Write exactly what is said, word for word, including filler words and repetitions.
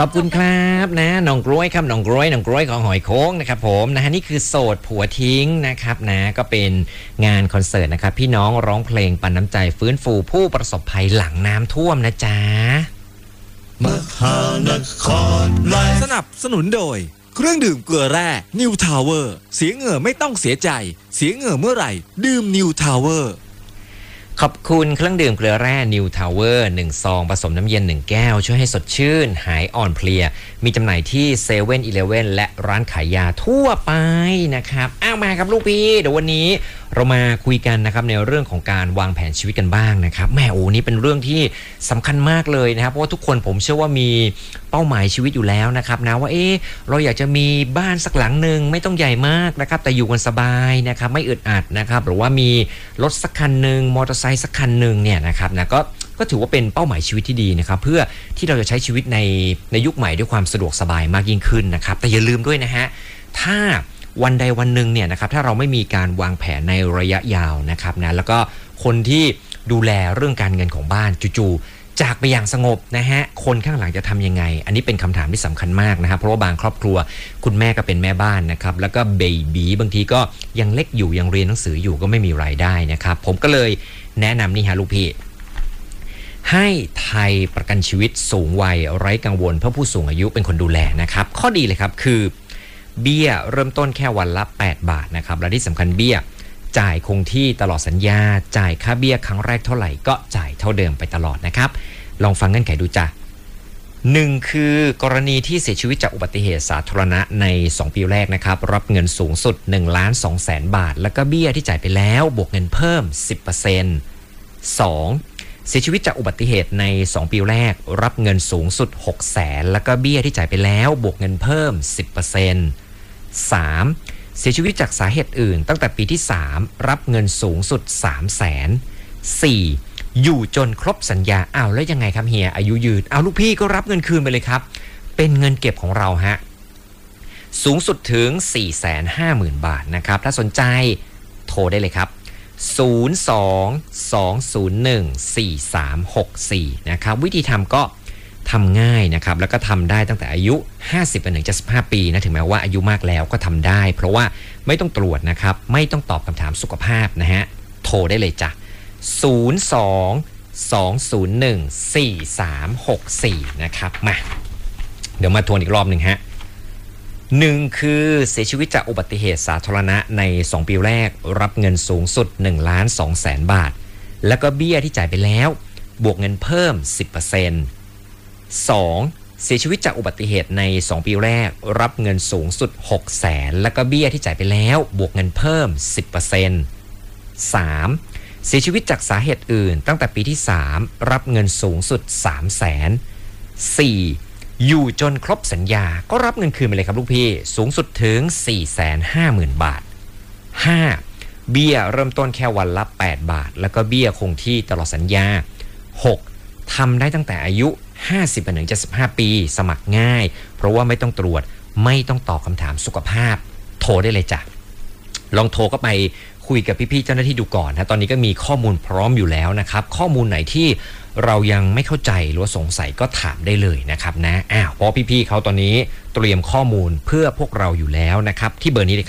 ขอบคุณครับนะน้องกล้วยครับน้องกล้วยน้องกล้วยของหอยโค้งนะครับผมนะฮะนี่คือโสดผัวทิ้งนะครับนะก็เป็นงานคอนเสิร์ตนะครับพี่น้องร้องเพลงปันน้ำใจฟื้นฟูผู้ประสบภัยหลังน้ำท่วมนะจ๊ะมหานครไลฟ์สนับสนุนโดยเครื่องดื่มเกลือแร่นิวทาวเวอร์เสียเหงื่อไม่ต้องเสียใจเสียเหงื่อเมื่อไหร่ดื่มนิวทาวเวอร์ขอบคุณเครื่องดื่มเกลือแร่นิวทาวเวอร์หนึ่งซองผสมน้ำเย็นหนึ่งแก้วช่วยให้สดชื่นหายอ่อนเพลียมีจำหน่ายที่เซเว่นอีเลฟเว่นและร้านขายยาทั่วไปนะครับอ้าวมาครับลูกพี่เดี๋ยววันนี้เรามาคุยกันนะครับในเรื่องของการวางแผนชีวิตกันบ้างนะครับแม่โอ้นี่เป็นเรื่องที่สำคัญมากเลยนะครับเพราะว่าทุกคนผมเชื่อว่ามีเป้าหมายชีวิตอยู่แล้วนะครับนะว่าเอ๊ะเราอยากจะมีบ้านสักหลังหนึ่งไม่ต้องใหญ่มากนะครับแต่อยู่กันสบายนะครับไม่อึดอัดนะครับหรือว่ามีรถสักคันหนึ่งมอเตอร์ไซค์สักคันหนึ่งเนี่ยนะครับนะก็ก็ถือว่าเป็นเป้าหมายชีวิตที่ดีนะครับเพื่อที่เราจะใช้ชีวิตในในยุคใหม่ด้วยความสะดวกสบายมากยิ่งขึ้นนะครับแต่อย่าลืมด้วยนะฮะถ้าวันใดวันหนึ่งเนี่ยนะครับถ้าเราไม่มีการวางแผนในระยะยาวนะครับนะแล้วก็คนที่ดูแลเรื่องการเงินของบ้านจู่ๆจากไปอย่างสงบนะฮะคนข้างหลังจะทำยังไงอันนี้เป็นคำถามที่สำคัญมากนะครับเพราะว่าบางครอบครัวคุณแม่ก็เป็นแม่บ้านนะครับแล้วก็เบบีบางทีก็ยังเล็กอยู่ยังเรียนหนังสืออยู่ก็ไม่มีรายได้นะครับผมก็เลยแนะนำนี่ฮะลูกพี่ให้ไทยประกันชีวิตสูงวัยไร้กังวลเพื่อผู้สูงอายุเป็นคนดูแลนะครับข้อดีเลยครับคือเบี้ยเริ่มต้นแค่วันละแปดบาทนะครับและที่สำคัญเบี้ยจ่ายคงที่ตลอดสัญญาจ่ายค่าเบี้ยครั้งแรกเท่าไหร่ก็จ่ายเท่าเดิมไปตลอดนะครับลองฟังเงื่อนไขดูจ้ะหนึ่งคือกรณีที่เสียชีวิตจากอุบัติเหตุสาธารณะในสองปีแรกนะครับรับเงินสูงสุด หนึ่งล้านสองแสน บาทแล้วก็เบี้ยที่จ่ายไปแล้วบวกเงินเพิ่ม สิบเปอร์เซ็นต์ สองเสียชีวิตจากอุบัติเหตุในสองปีแรกรับเงินสูงสุด หกแสน แล้วก็เบี้ยที่จ่ายไปแล้วบวกเงินเพิ่ม สิบเปอร์เซ็นต์ สาม เสียชีวิตจากสาเหตุอื่นตั้งแต่ปีที่สามรับเงินสูงสุด สามแสน สี่ อยู่จนครบสัญญาอ้าวแล้วยังไงครับเฮียอายุยืนเอาลูกพี่ก็รับเงินคืนไปเลยครับเป็นเงินเก็บของเราฮะสูงสุดถึง สี่แสนห้าหมื่น บาทนะครับถ้าสนใจโทรได้เลยครับศูนย์ สอง สอง ศูนย์ หนึ่ง สี่ สาม หก สี่นะครับวิธีทำก็ทำง่ายนะครับแล้วก็ทำได้ตั้งแต่อายุห้าสิบไปถึงเจ็ดสิบห้าปีนะถึงแม้ว่าอายุมากแล้วก็ทำได้เพราะว่าไม่ต้องตรวจนะครับไม่ต้องตอบคำถามสุขภาพนะฮะโทรได้เลยจ้ะศูนย์ สอง สอง ศูนย์ หนึ่ง สี่ สาม หก สี่นะครับมาเดี๋ยวมาทวนอีกรอบหนึ่งฮะหนึ่งคือเสียชีวิตจากอุบัติเหตุสาธารณะในสองปีแรกรับเงินสูงสุด หนึ่งล้านสองแสน บาทแล้วก็เบี้ยที่จ่ายไปแล้วบวกเงินเพิ่ม สิบเปอร์เซ็นต์ สอง เสียชีวิตจากอุบัติเหตุในสองปีแรกรับเงินสูงสุด หกแสน แล้วก็เบี้ยที่จ่ายไปแล้วบวกเงินเพิ่ม สิบเปอร์เซ็นต์ สาม เสียชีวิตจากสาเหตุอื่นตั้งแต่ปีที่สามรับเงินสูงสุด สามแสน สี่อยู่จนครบสัญญาก็รับเงินคืนไปเลยครับลูกพี่สูงสุดถึง สี่แสนห้าหมื่น บาท ห้า เบี้ยเริ่มต้นแค่วันละแปดบาทแล้วก็เบี้ยคงที่ตลอดสัญญา หก ทำได้ตั้งแต่อายุห้าสิบไปถึงเจ็ดสิบห้าปีสมัครง่ายเพราะว่าไม่ต้องตรวจไม่ต้องตอบคำถามสุขภาพโทรได้เลยจ้ะลองโทรเข้าไปคุยกับพี่ๆเจ้าหน้าที่ดูก่อนนะตอนนี้ก็มีข้อมูลพร้อมอยู่แล้วนะครับข้อมูลไหนที่เรายังไม่เข้าใจหรือว่าสงสัยก็ถามได้เลยนะครับนะอ้าวเพราะพี่ๆเขาตอนนี้เตรียมข้อมูลเพื่อพวกเราอยู่แล้วนะครับที่เบอร์นี้เลยครับ